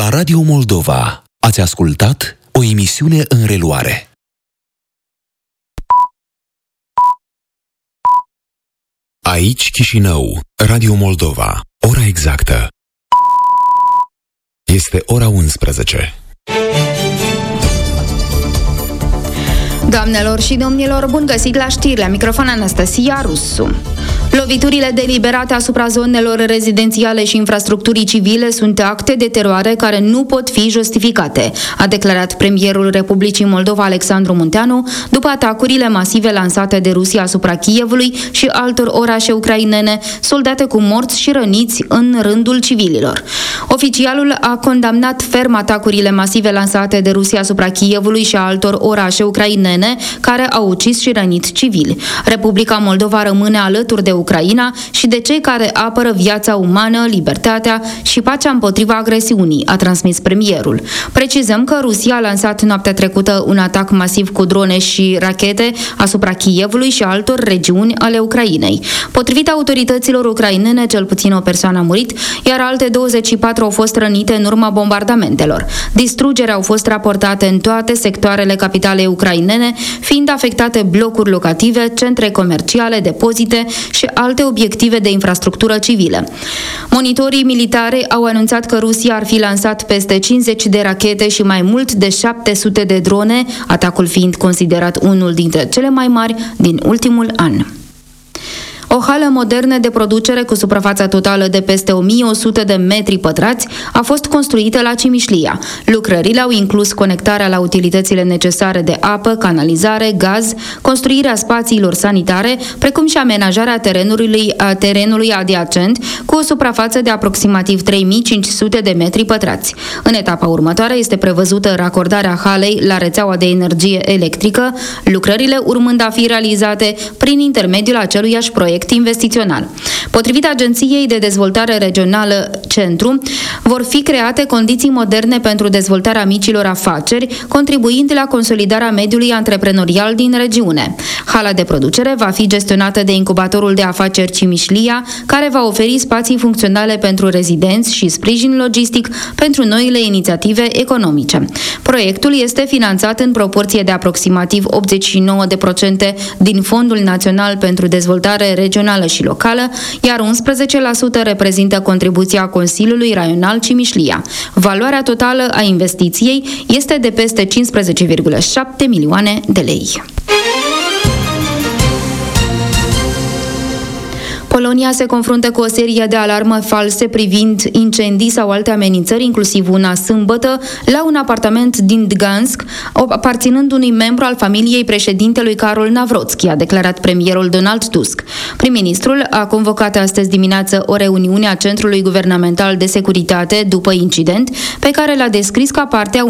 La Radio Moldova ați ascultat o emisiune în reluare. Aici Chișinău, Radio Moldova, ora exactă. Este ora 11. Doamnelor și domnilor, bun găsit la știri, la microfon Anastasia Rusu. Loviturile deliberate asupra zonelor rezidențiale și infrastructurii civile sunt acte de teroare care nu pot fi justificate, a declarat premierul Republicii Moldova Alexandru Munteanu după atacurile masive lansate de Rusia asupra Kievului și altor orașe ucrainene, soldate cu morți și răniți în rândul civililor. Oficialul a condamnat ferm atacurile masive lansate de Rusia asupra Kievului și altor orașe ucrainene care au ucis și rănit civili. Republica Moldova rămâne alături de Ucraina și de cei care apără viața umană, libertatea și pacea împotriva agresiunii, a transmis premierul. Precizăm că Rusia a lansat noaptea trecută un atac masiv cu drone și rachete asupra Kievului și altor regiuni ale Ucrainei. Potrivit autorităților ucrainene, cel puțin o persoană a murit, iar alte 24 au fost rănite în urma bombardamentelor. Distrugeri au fost raportate în toate sectoarele capitalei ucrainene, fiind afectate blocuri locative, centre comerciale, depozite și alte obiective de infrastructură civilă. Monitorii militari au anunțat că Rusia ar fi lansat peste 50 de rachete și mai mult de 700 de drone, atacul fiind considerat unul dintre cele mai mari din ultimul an. O hală modernă de producere cu suprafața totală de peste 1100 de metri pătrați a fost construită la Cimișlia. Lucrările au inclus conectarea la utilitățile necesare de apă, canalizare, gaz, construirea spațiilor sanitare, precum și amenajarea terenului adiacent cu o suprafață de aproximativ 3500 de metri pătrați. În etapa următoare este prevăzută racordarea halei la rețeaua de energie electrică, lucrările urmând a fi realizate prin intermediul aceluiași proiect investițional. Potrivit Agenției de Dezvoltare Regională Centru, vor fi create condiții moderne pentru dezvoltarea micilor afaceri, contribuind la consolidarea mediului antreprenorial din regiune. Hala de producere va fi gestionată de incubatorul de afaceri Cimișlia, care va oferi spații funcționale pentru rezidenți și sprijin logistic pentru noile inițiative economice. Proiectul este finanțat în proporție de aproximativ 89% din Fondul Național pentru Dezvoltare Regională și Locală, iar 11% reprezintă contribuția Consiliului Raional Cimișlia. Valoarea totală a investiției este de peste 15,7 milioane de lei. Polonia se confruntă cu o serie de alarme false privind incendii sau alte amenințări, inclusiv una sâmbătă, la un apartament din Gdansk, aparținând unui membru al familiei președintelui Karol Nawrocki, a declarat premierul Donald Tusk. Prim-ministrul a convocat astăzi dimineață o reuniune a Centrului Guvernamental de Securitate după incident, pe care l-a descris ca parte a